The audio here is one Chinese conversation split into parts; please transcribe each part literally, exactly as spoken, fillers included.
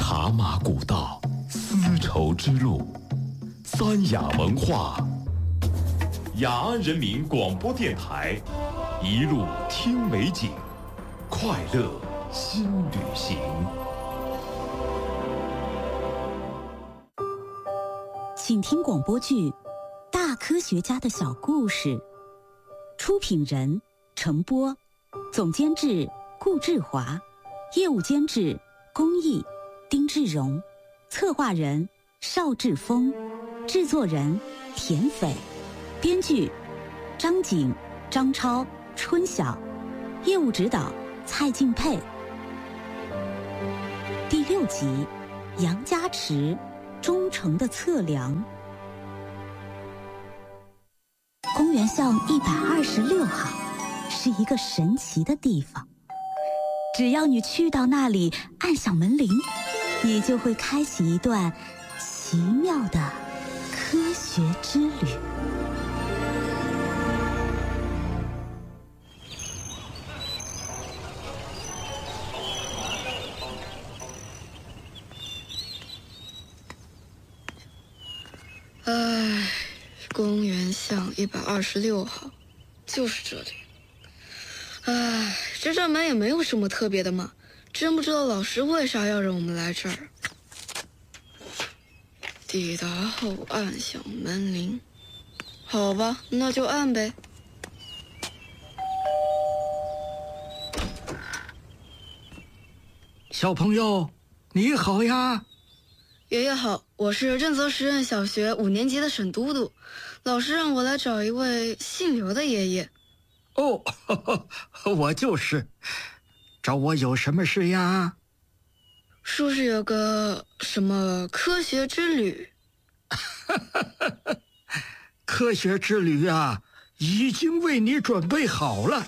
茶马古道，丝绸之路，三雅文化，雅安人民广播电台，一路听美景，快乐新旅行。 请听广播剧《大科学家的小故事》，出品人程波，总监制顾志华，业务监制龚毅、丁志荣，策划人邵志峰，制作人田斐，编剧张景、张超、春晓，业务指导蔡敬佩。第六集，杨家池忠诚的测量。公园巷一百二十六号是一个神奇的地方，只要你去到那里，按响门铃，你就会开启一段奇妙的科学之旅。 唉，公园巷一百二十六号，就是这里。唉，这扇门也没有什么特别的嘛，真不知道老师为啥要让我们来这儿。抵达后按响门铃，好吧，那就按呗。 小朋友，你好呀。 爷爷好，我是正泽实验小学五年级的沈嘟嘟，老师让我来找一位姓刘的爷爷。 哦，呵呵，我就是，找我有什么事呀？ 说是有个什么科学之旅。 科学之旅啊，已经为你准备好了。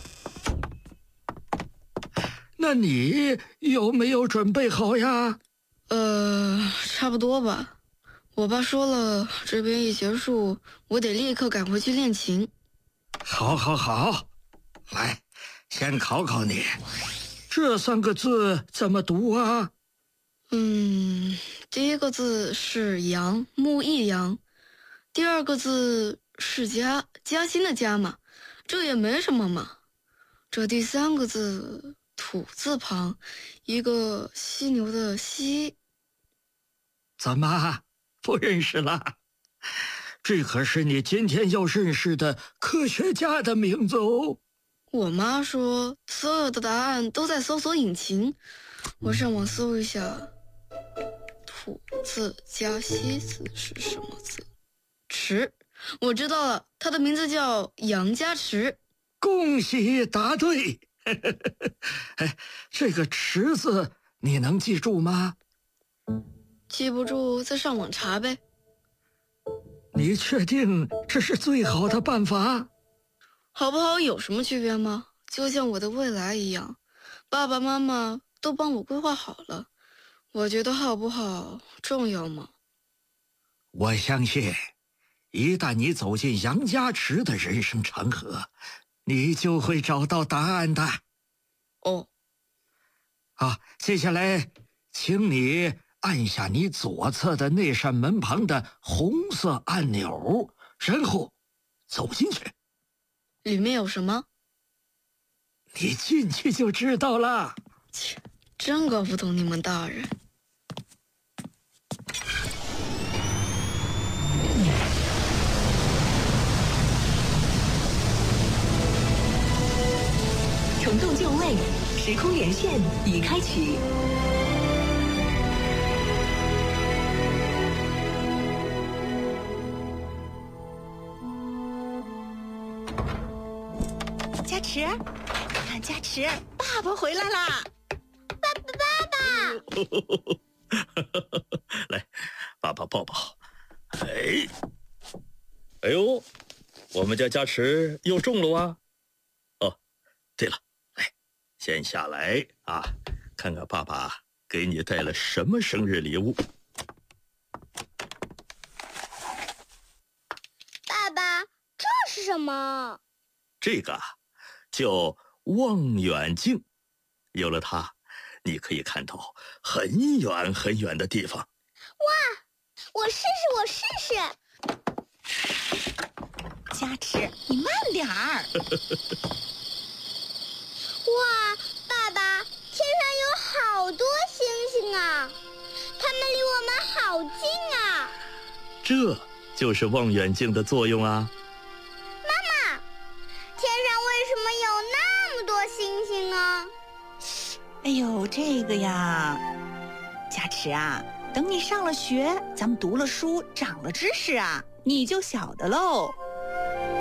那你有没有准备好呀？ 呃，差不多吧。我爸说了，这边一结束，我得立刻赶回去练琴。 好，好，好，来，先考考你，这三个字怎么读啊？ 嗯，第一个字是杨，木易杨。第二个字是嘉，嘉兴的嘉嘛，这也没什么嘛。这第三个字土字旁，一个犀牛的犀。 怎么不认识了？这可是你今天要认识的科学家的名字哦。 我妈说所有的答案都在搜索引擎，我上网搜一下，土字加西字是什么字？池，我知道了，他的名字叫杨家池。 恭喜答对。哎，这个池字你能记住吗？ 记不住再上网查呗。 你确定这是最好的办法？ 好不好有什么区别吗？就像我的未来一样，爸爸妈妈都帮我规划好了，我觉得好不好重要吗？ 我相信，一旦你走进杨家池的人生长河，你就会找到答案的。 哦， 好，接下来请你按下你左侧的那扇门旁的红色按钮，然后走进去。 里面有什么？ 你进去就知道了。 切，真搞不懂你们大人。 虫洞就位，时空连线已开启。 嘉池，看嘉池，爸爸回来啦！爸爸，爸爸！来，爸爸抱抱。哎，哎呦，我们家嘉池又中了啊！哦，对了，来，先下来啊，看看爸爸给你带了什么生日礼物。 爸爸，这是什么？ 这个啊，叫望远镜。有了它， 你可以看到很远很远的地方。 哇，我试试，我试试。 加持，你慢点儿。 哇，爸爸，天上有好多星星啊，它们离我们好近啊。 这就是望远镜的作用啊。 妈妈，天上为什么有那么多星星呢？ 哎呦，这个呀，加持啊，等你上了学，咱们读了书，长了知识啊，你就晓得喽。